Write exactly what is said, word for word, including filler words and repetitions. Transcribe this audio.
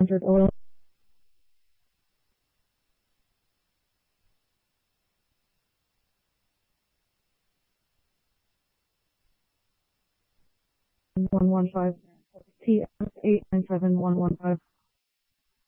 entered oil. one one five T S eight nine seven one one five.